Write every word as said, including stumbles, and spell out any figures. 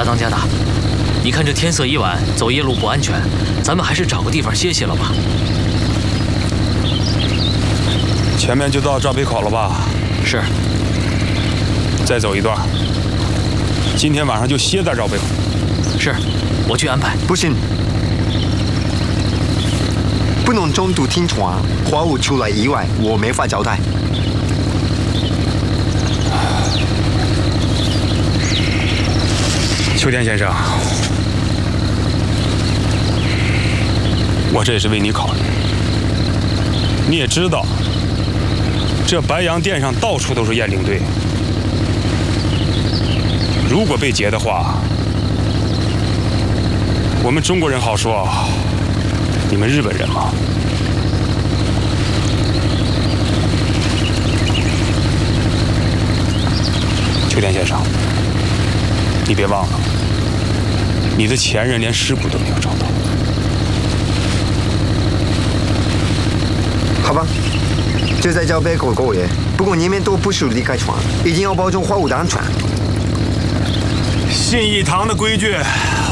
大当家的，你看这天色已晚，走夜路不安全，咱们还是找个地方歇歇了吧。 前面就到赵北口了吧？ 是。 再走一段。今天晚上就歇在赵北口。 是，我去安排。 不行，不能中途停船，货物出了意外，我没法交代。 秋田先生，我这也是为你考虑。你也知道，这白洋淀上到处都是雁翎队，如果被劫的话，我们中国人好说，你们日本人嘛。秋田先生，你别忘了，你的前任连尸骨都没有找到。 好吧，就在赵北口过夜。不过你们都不许离开船，一定要保证货物的安全。 信义堂的规矩，